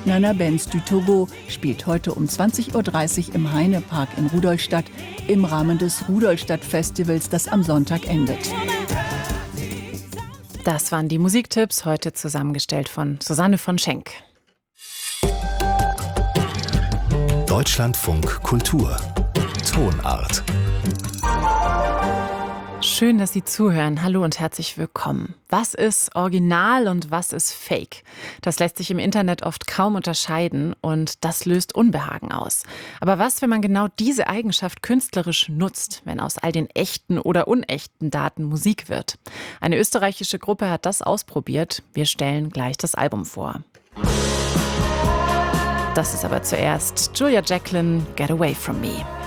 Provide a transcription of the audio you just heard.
Nana Benz du Togo spielt heute um 20.30 Uhr im Heinepark in Rudolstadt im Rahmen des Rudolstadt-Festivals, das am Sonntag endet. Das waren die Musiktipps, heute zusammengestellt von Susanne von Schenk. Deutschlandfunk Kultur Tonart. Schön, dass Sie zuhören. Hallo und herzlich willkommen. Was ist Original und was ist Fake? Das lässt sich im Internet oft kaum unterscheiden und das löst Unbehagen aus. Aber was, wenn man genau diese Eigenschaft künstlerisch nutzt, wenn aus all den echten oder unechten Daten Musik wird? Eine österreichische Gruppe hat das ausprobiert. Wir stellen gleich das Album vor. Das ist aber zuerst Julia Jacklin, Get Away From Me.